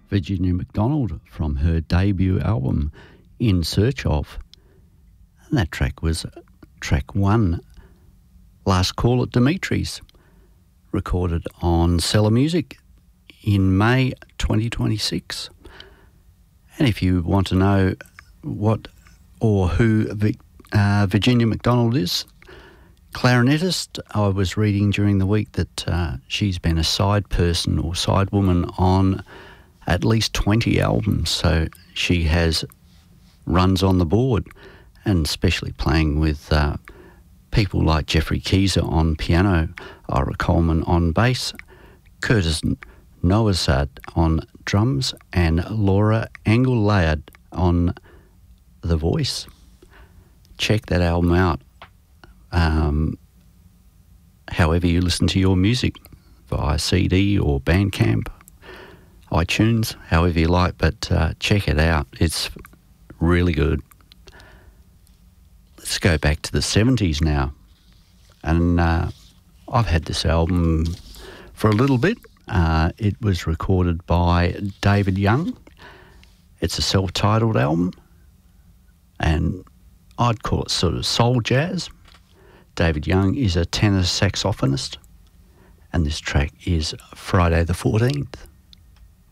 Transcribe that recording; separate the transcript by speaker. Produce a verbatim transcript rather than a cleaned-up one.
Speaker 1: Virginia McDonald from her debut album, In Search Of. And that track was track one, Last Call at Dimitri's, recorded on Cellar Music in May twenty twenty-six. And if you want to know what or who uh, Virginia McDonald is, clarinetist, I was reading during the week that uh, she's been a side person or side woman on at least twenty albums, so she has runs on the board, and especially playing with uh, people like Jeffrey Keyser on piano, Ira Coleman on bass, Curtis Noazad on drums, and Laura Engle-Laird on the voice. Check that album out. Um, however you listen to your music, via C D or Bandcamp, iTunes, however you like, but uh, check it out. It's really good. Let's go back to the seventies now. And uh, I've had this album for a little bit. Uh, it was recorded by David Young. It's a self-titled album, and I'd call it sort of soul jazz. David Young is a tenor saxophonist, and this track is Friday the fourteenth.